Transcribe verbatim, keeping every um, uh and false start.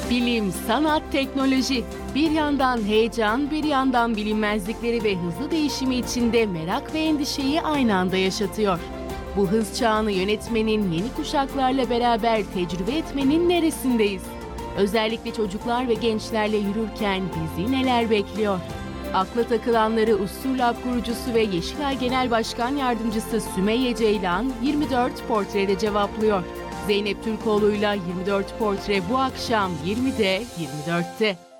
Bilim, sanat, teknoloji. Bir yandan heyecan, bir yandan bilinmezlikleri ve hızlı değişimi içinde merak ve endişeyi aynı anda yaşatıyor. Bu hız çağını yönetmenin, yeni kuşaklarla beraber tecrübe etmenin neresindeyiz? Özellikle çocuklar ve gençlerle yürürken bizi neler bekliyor? Akla takılanları Usturlab kurucusu ve Yeşilay Genel Başkan Yardımcısı Sümeyye Ceylan yirmi dört portrede cevaplıyor. Zeynep Türkoğlu'yla yirmi dört portre bu akşam yirmide yirmi dörtte.